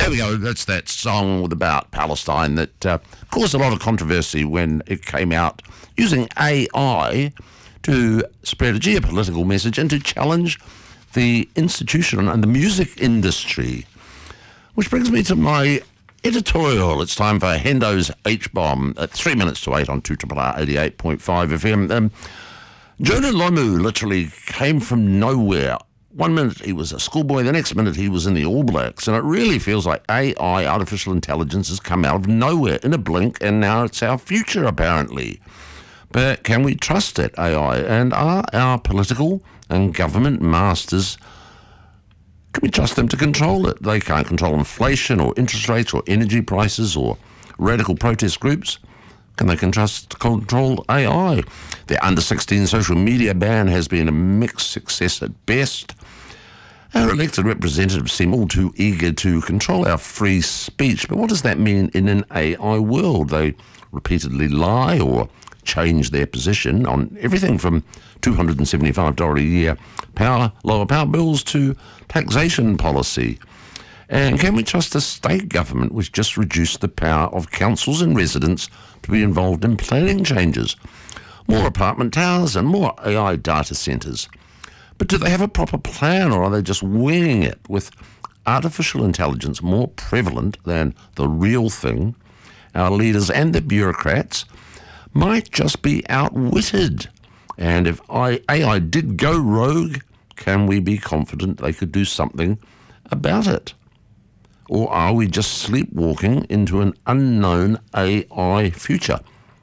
There we go. That's that song about Palestine that caused a lot of controversy when it came out, using AI to spread a geopolitical message and to challenge the institution and the music industry. Which brings me to my editorial. It's time for Hendo's H-Bomb at 3 minutes to 8 on 2RR 88.5 FM. Jonah Lomu literally came from nowhere. 1 minute he was a schoolboy, the next minute he was in the All Blacks, and it really feels like AI, artificial intelligence, has come out of nowhere in a blink, and now it's our future, apparently. But can we trust it, AI? And are our political and government masters, can we trust them to control it? They can't control inflation or interest rates or energy prices or radical protest groups. Can they control AI? The under-16 social media ban has been a mixed success at best. Our elected representatives seem all too eager to control our free speech, but what does that mean in an AI world? They repeatedly lie or change their position on everything from $275 a year lower power bills to taxation policy. And can we trust a state government which just reduced the power of councils and residents to be involved in planning changes? More apartment towers and more AI data centres. But do they have a proper plan, or are they just winging it with artificial intelligence more prevalent than the real thing? Our leaders and the bureaucrats might just be outwitted. And if AI did go rogue, can we be confident they could do something about it? Or are we just sleepwalking into an unknown AI future?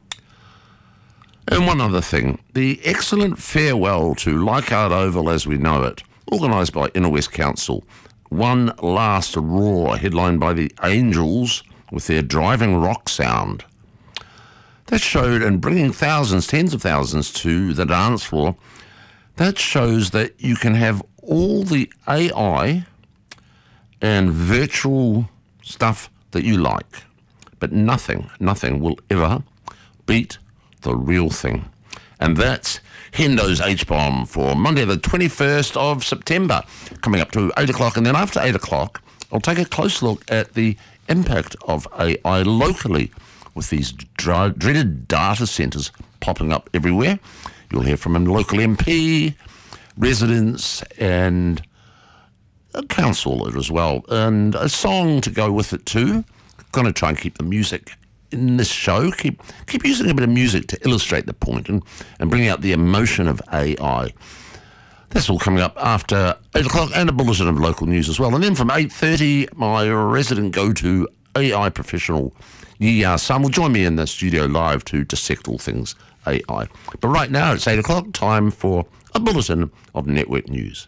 And one other thing, the excellent farewell to Leichhardt Oval as we know it, organised by Inner West Council, one last roar, headlined by the Angels with their driving rock sound. That showed, and bringing thousands, tens of thousands to the dance floor, that shows that you can have all the AI and virtual stuff that you like, but nothing will ever beat the real thing. And that's Hendo's H-Bomb for Monday the 21st of September, coming up to 8 o'clock. And then after 8 o'clock, I'll take a close look at the impact of AI locally with these dreaded data centres popping up everywhere. You'll hear from a local MP, residents, and a councillor as well, and a song to go with it too. Going to try and keep the music in this show, keep using a bit of music to illustrate the point and bring out the emotion of AI. That's all coming up after 8 o'clock, and a bulletin of local news as well. And then from 8:30, my resident go-to AI professional, Yi Sun, will join me in the studio live to dissect all things AI. But right now, it's 8 o'clock, time for a bulletin of network news.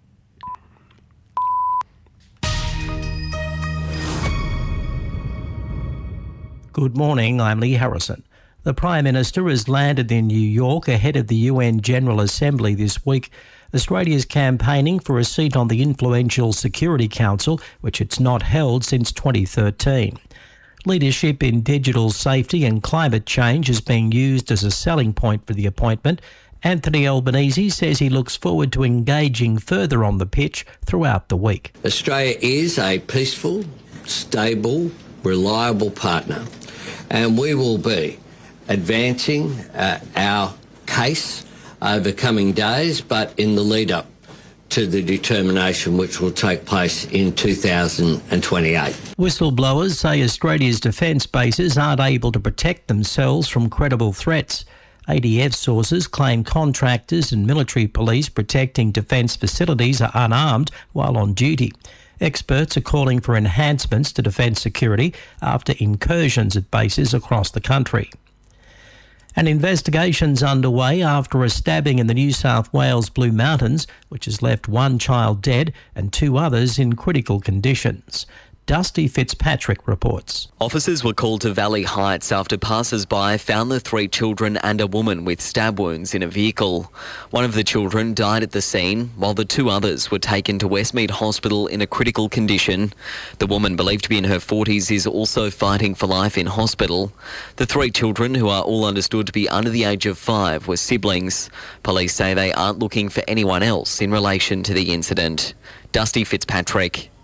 Good morning, I'm Lee Harrison. The Prime Minister has landed in New York ahead of the UN General Assembly this week. Australia is campaigning for a seat on the influential Security Council, which it's not held since 2013. Leadership in digital safety and climate change is being used as a selling point for the appointment. Anthony Albanese says he looks forward to engaging further on the pitch throughout the week. Australia is a peaceful, stable, reliable partner, and we will be advancing our case over coming days, but in the lead-up to the determination which will take place in 2028. Whistleblowers say Australia's defence bases aren't able to protect themselves from credible threats. ADF sources claim contractors and military police protecting defence facilities are unarmed while on duty. Experts are calling for enhancements to defence security after incursions at bases across the country. An investigation's underway after a stabbing in the New South Wales Blue Mountains, which has left one child dead and two others in critical conditions. Dusty Fitzpatrick reports. Officers were called to Valley Heights after passers-by found the three children and a woman with stab wounds in a vehicle. One of the children died at the scene, while the two others were taken to Westmead Hospital in a critical condition. The woman, believed to be in her 40s, is also fighting for life in hospital. The three children, who are all understood to be under the age of 5, were siblings. Police say they aren't looking for anyone else in relation to the incident. Dusty Fitzpatrick,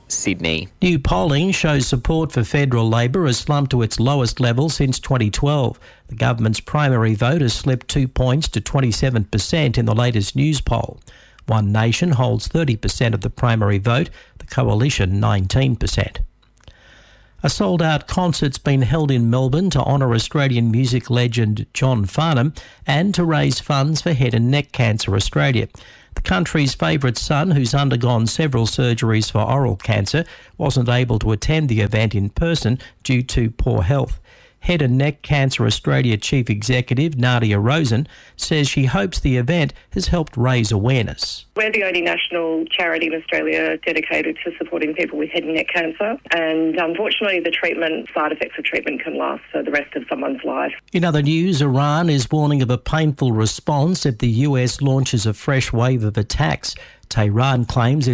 Sydney. New polling shows support for federal Labor has slumped to its lowest level since 2012. The government's primary vote has slipped 2 points to 27% in the latest news poll. One Nation holds 30% of the primary vote, the Coalition 19%. A sold-out concert's been held in Melbourne to honour Australian music legend John Farnham and to raise funds for Head and Neck Cancer Australia. The country's favourite son, who's undergone several surgeries for oral cancer, wasn't able to attend the event in person due to poor health. Head and Neck Cancer Australia Chief Executive Nadia Rosen says she hopes the event has helped raise awareness. We're the only national charity in Australia dedicated to supporting people with head and neck cancer, and unfortunately the side effects of treatment can last for the rest of someone's life. In other news, Iran is warning of a painful response if the US launches a fresh wave of attacks. Tehran claims